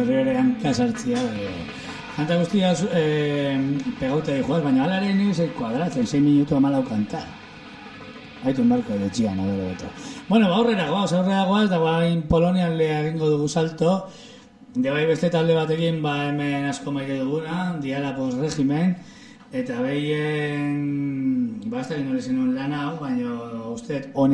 berri ere hankasartzia, kanta guztia pegauta di joaz, baina alaren nire kuadratzen, 6 minutu 14 kanta. Haitu enbarko edo txian, adoro beto. Bueno, aurrera goaz, da bain Polonian egingo dugu salto, de bai beste talde batekin, hemen asko maite duguna, Diala post-regimen, eta behien, ez dakit nore zenuen lan hau, baina usteet